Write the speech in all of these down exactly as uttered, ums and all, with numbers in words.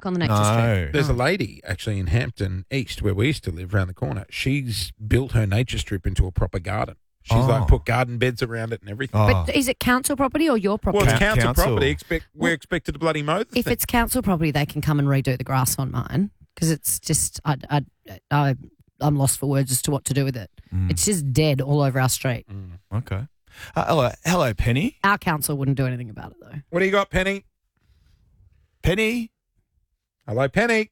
on the nature strip? No. There's Oh. a lady actually in Hampton East where we used to live around the corner. She's built her nature strip into a proper garden. She's Oh. like put garden beds around it and everything. Oh. But is it council property or your property? Well, it's Coun- council, council. property. Expect, we're expected to bloody mow the If thing. it's council property, they can come and redo the grass on mine because it's just I, I, I, I'm lost for words as to what to do with it. Mm. It's just dead all over our street. Okay. Uh, hello, hello, Penny. Our council wouldn't do anything about it though. What do you got, Penny? Penny. Hello, Penny.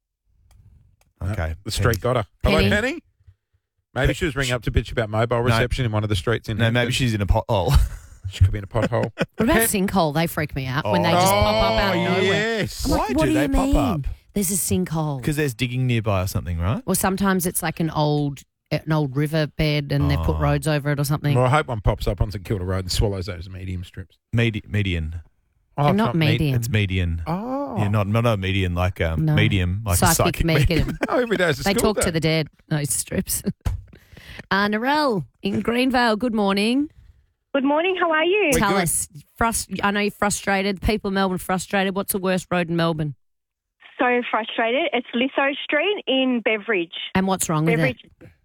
Okay. The street got her. Hello, Penny. Penny. Maybe she was ringing up to bitch about mobile reception in one of the streets in No, Hampton. maybe she's in a pothole. She could be in a pothole. What about sinkhole? They freak me out when they Oh. just pop up out of Oh, nowhere. yes. I'm like, Why what do do they you pop mean? up? There's a sinkhole. Because there's digging nearby or something, right? Or sometimes it's like an old an old river bed and they've put Oh. roads over it or something. Well, I hope one pops up on St Kilda Road and swallows those medium strips. Medi- median. Oh, They're it's not med- medium. It's median. Oh. Yeah, not not a median like um, No. medium, like Psychic, a psychic medium. Oh, every day is a They school talk day. to the dead, those strips. uh, Narelle in Greenvale, good morning. Good morning. How are you? We're Tell good. us, frust- I know you're frustrated. People in Melbourne frustrated. What's the worst road in Melbourne? So frustrated. It's Lisso Street in Beveridge. And what's wrong with Beveridge.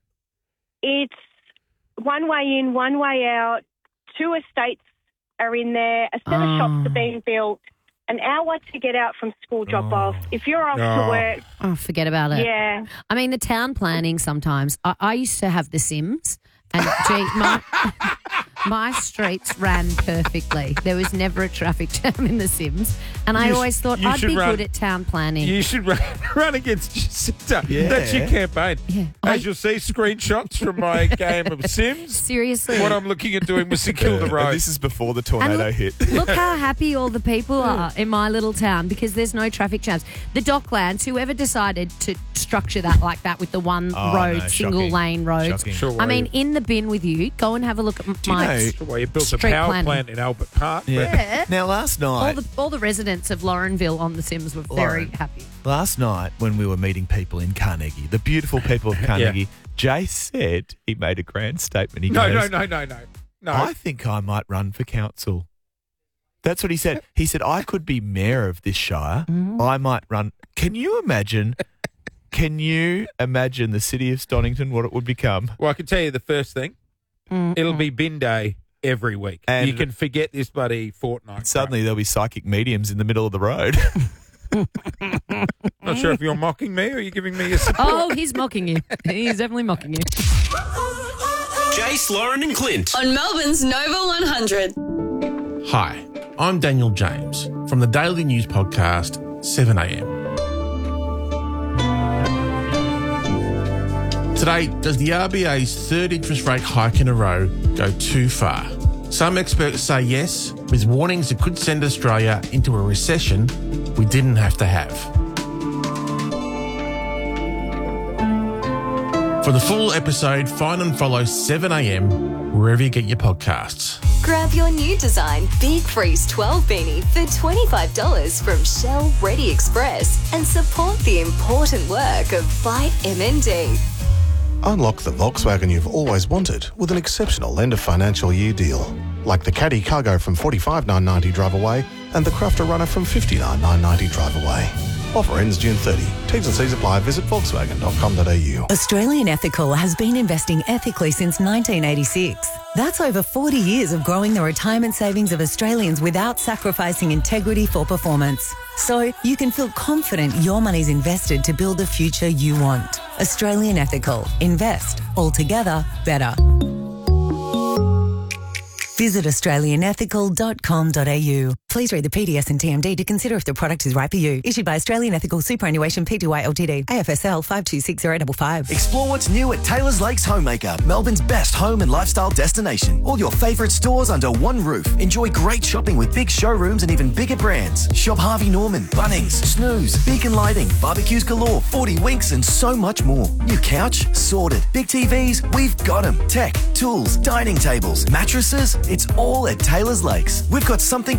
It's one way in, one way out. Two estates are in there. A set of Oh. shops are being built. An hour to get out from school drop off. If you're off Oh. to work, it? Oh, forget about it. yeah. I mean, the town planning sometimes. I, I used to have The Sims, and gee, my, my streets ran perfectly. There was never a traffic jam in The Sims. And I You sh- always thought you I'd should be run- good at town planning. You should run, run against Jacinta. Yeah. That's your campaign. Yeah. As I- you'll see, screenshots from my game of Sims. Seriously. What I'm looking at doing with St Kilda And Road. this is before the tornado look- hit. Look how happy all the people are in my little town because there's no traffic jams. The Docklands, whoever decided to structure that like that with the one Oh, road, no, single shocking. lane roads. Shocking. Sure, I mean, in the bin with you, go and have a look at m- Do you my. know- Well, you built a Street power planning. plant in Albert Park. but- Yeah. Now, last All night, the all the residents of Laurenville on The Sims were very Lauren. happy. last night when we were meeting people in Carnegie, the beautiful people of Carnegie, Jay said he made a grand statement. He No, no, goes, no, no, no. No. I think I might run for council. That's what he said. He said, I could be mayor of this shire. Mm-hmm. I might run. Can you imagine? Can you imagine the city of Stonington, what it would become? Well, I can tell you the first thing. Mm-mm. It'll be bin day every week. And- you can forget this bloody fortnight. Suddenly there'll be psychic mediums in the middle of the road. crap. Not sure if you're mocking me or you're giving me a support. Oh, he's mocking you. He's definitely mocking you. Jace, Lauren and Clint. On Melbourne's Nova one hundred. Hi, I'm Daniel James from the daily news podcast seven a m. Today, does the R B A's third interest rate hike in a row go too far? Some experts say yes, with warnings it could send Australia into a recession we didn't have to have. For the full episode, find and follow seven a m wherever you get your podcasts. Grab your new design Big Freeze twelve beanie for twenty-five dollars from Shell Ready Express and support the important work of Fight M N D. Unlock the Volkswagen you've always wanted with an exceptional end of financial year deal. Like the Caddy Cargo from forty-five thousand nine hundred ninety drive away and the Crafter Runner from fifty-nine thousand nine hundred ninety drive away. Offer ends June thirtieth. T's and C's apply. Visit volkswagen dot com dot a u. Australian Ethical has been investing ethically since nineteen eighty-six. That's over forty years of growing the retirement savings of Australians without sacrificing integrity for performance. So you can feel confident your money's invested to build the future you want. Australian Ethical. Invest. Altogether better. Visit australian ethical dot com dot a u. Please read the P D S and T M D to consider if the product is right for you. Issued by Australian Ethical Superannuation Pty Ltd. A F S L five two six zero five five. Explore what's new at Taylor's Lakes Homemaker, Melbourne's best home and lifestyle destination. All your favourite stores under one roof. Enjoy great shopping with big showrooms and even bigger brands. Shop Harvey Norman, Bunnings, Snooze, Beacon Lighting, barbecues galore, forty Winks and so much more. New couch? Sorted. Big T Vs? We've got them. Tech, tools, dining tables, mattresses? It's all at Taylor's Lakes. We've got something to suit every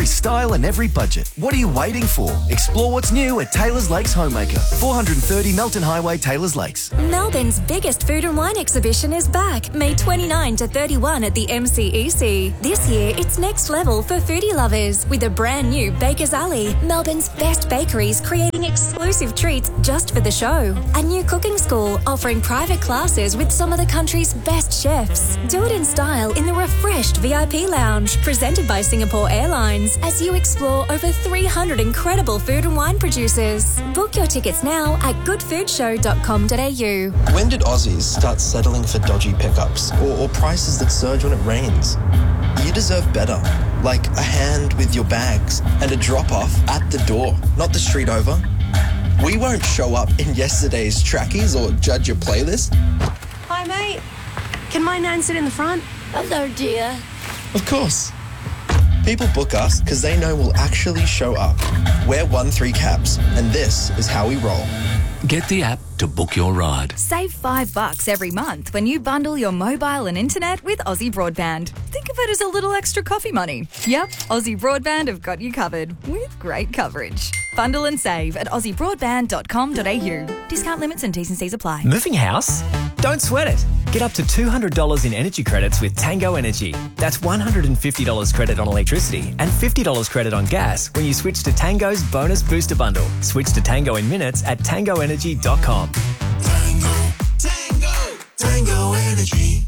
every style and every budget. What are you waiting for? Explore what's new at Taylor's Lakes Homemaker, four thirty Melton Highway, Taylor's Lakes. Melbourne's biggest food and wine exhibition is back, May twenty-ninth to thirty-first at the M C E C. This year, it's next level for foodie lovers with a brand new Baker's Alley, Melbourne's best bakeries creating exclusive treats just for the show. A new cooking school offering private classes with some of the country's best chefs. Do it in style in the refreshed V I P lounge, presented by Singapore Airlines, as you explore over three hundred incredible food and wine producers. Book your tickets now at good food show dot com dot a u. When did Aussies start settling for dodgy pickups or, or prices that surge when it rains? You deserve better, like a hand with your bags and a drop-off at the door, not the street over. We won't show up in yesterday's trackies or judge your playlist. Hi, mate. Can my nan sit in the front? Hello, dear. Of course. People book us because they know we'll actually show up. We're one three cabs, and this is how we roll. Get the app to book your ride. Save five bucks every month when you bundle your mobile and internet with Aussie Broadband. Think of it as a little extra coffee money. Yep, Aussie Broadband have got you covered with great coverage. Bundle and save at aussie broadband dot com dot a u. Discount limits and T's and C's apply. Moving house? Don't sweat it. Get up to two hundred dollars in energy credits with Tango Energy. That's one hundred fifty dollars credit on electricity and fifty dollars credit on gas when you switch to Tango's Bonus Booster Bundle. Switch to Tango in minutes at tango energy dot com. Tango, Tango, Tango Energy.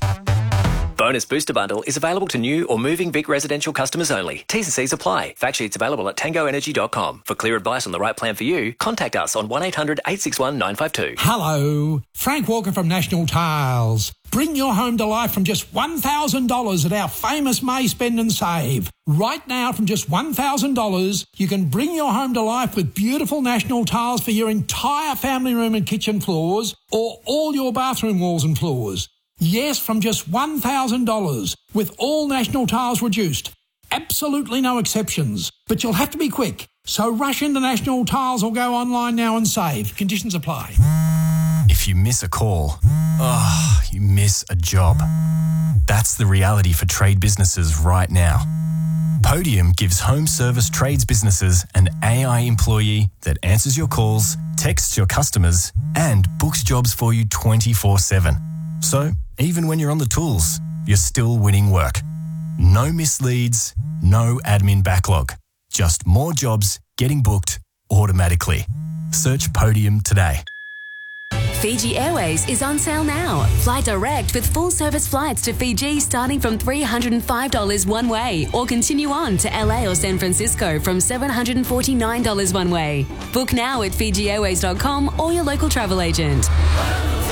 Bonus Booster Bundle is available to new or moving Vic residential customers only. T's and C's apply. Fact sheets available at tango energy dot com. For clear advice on the right plan for you, contact us on one eight hundred eight six one nine five two. Hello, Frank Walker from National Tiles. Bring your home to life from just one thousand dollars at our famous May Spend and Save. Right now, from just one thousand dollars, you can bring your home to life with beautiful National Tiles for your entire family room and kitchen floors or all your bathroom walls and floors. Yes, from just one thousand dollars, with all National Tiles reduced. Absolutely no exceptions. But you'll have to be quick. So rush into National Tiles or go online now and save. Conditions apply. If you miss a call, oh, you miss a job. That's the reality for trade businesses right now. Podium gives home service trades businesses an A I employee that answers your calls, texts your customers, and books jobs for you twenty-four seven. So, even when you're on the tools, you're still winning work. No misleads, no admin backlog. Just more jobs getting booked automatically. Search Podium today. Fiji Airways is on sale now. Fly direct with full service flights to Fiji starting from three hundred five dollars one way, or continue on to L A or San Francisco from seven hundred forty-nine dollars one way. Book now at fiji airways dot com or your local travel agent.